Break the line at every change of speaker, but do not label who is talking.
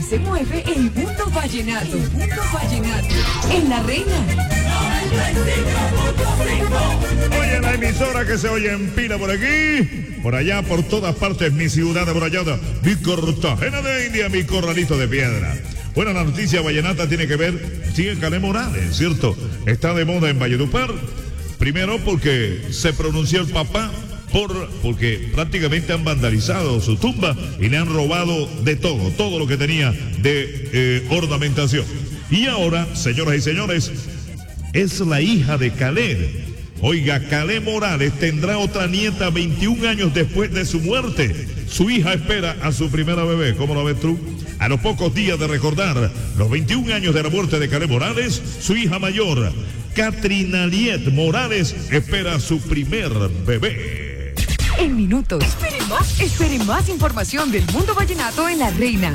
se mueve el mundo vallenato. En La Reina.
Oye, la emisora que se oye en pila por aquí, por allá, por todas partes, mi ciudad amurallada, mi Cartagena de India, mi corralito de piedra. Bueno, la noticia vallenata tiene que ver, sigue Calé Morales, ¿cierto? Está de moda en Valledupar. Primero porque se pronunció el papá, porque prácticamente han vandalizado su tumba y le han robado de todo lo que tenía de ornamentación. Y ahora, señoras y señores, es la hija de Calé. Oiga, Calé Morales tendrá otra nieta 21 años después de su muerte. Su hija espera a su primera bebé. ¿Cómo lo ves tú? A los pocos días de recordar los 21 años de la muerte de Calé Morales, su hija mayor, Katrina Liet Morales, espera su primer bebé.
En minutos. Espere más información del mundo vallenato en La Reina.